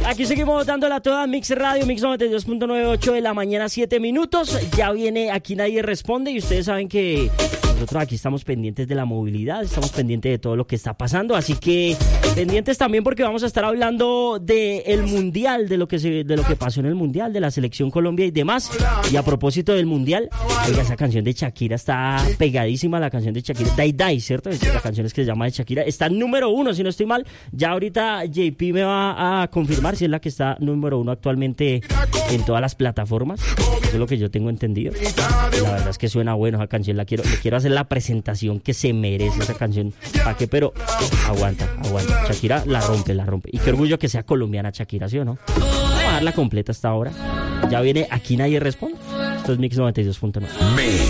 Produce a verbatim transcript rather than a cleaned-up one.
Aquí seguimos dándola toda, Mix Radio, Mix noventa y dos punto nueve, ocho de la mañana, siete minutos. Ya viene Aquí Nadie Responde y ustedes saben que nosotros aquí estamos pendientes de la movilidad, estamos pendientes de todo lo que está pasando, así que pendientes también porque vamos a estar hablando del Mundial, de lo que se, de lo que pasó en el Mundial, de la Selección Colombia y demás. Y a propósito del Mundial, oiga, esa canción de Shakira está pegadísima, la canción de Shakira, Dai Dai, ¿cierto? Es la canción es que se llama de Shakira, está número uno, si no estoy mal. Ya ahorita J P me va a confirmar si es la que está número uno actualmente en todas las plataformas. Eso es lo que yo tengo entendido. La verdad es que suena bueno esa canción, la quiero, le quiero hacer la presentación que se merece esa canción. ¿Para qué? Pero aguanta, aguanta. Shakira la rompe, la rompe. Y qué orgullo que sea colombiana Shakira, ¿sí o no? Vamos a darla completa hasta ahora. Ya viene Aquí Nadie Responde. Esto es Mix noventa y dos punto nueve.